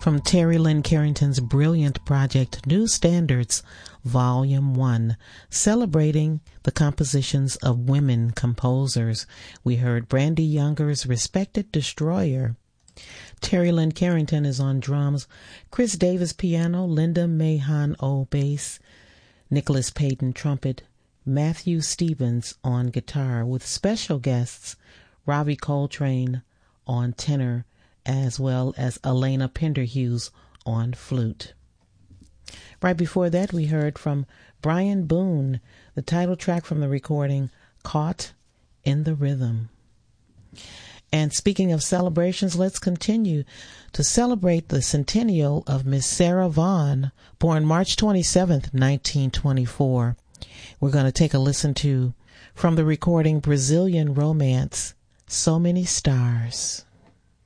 from Terry Lynn Carrington's brilliant project New Standards, Volume 1, celebrating the compositions of women composers. We heard Brandy Younger's Respected Destroyer. Terry Lynn Carrington is on drums, Chris Davis piano, Linda Mahan O bass, Nicholas Payton trumpet, Matthew Stevens on guitar, with special guests Ravi Coltrane on tenor, as well as Elena Penderhughes on flute. Right before that, we heard from Brian Boone, the title track from the recording Caught in the Rhythm. And speaking of celebrations, let's continue to celebrate the centennial of Miss Sarah Vaughan, born March 27th, 1924. We're going to take a listen to, from the recording Brazilian Romance, So Many Stars.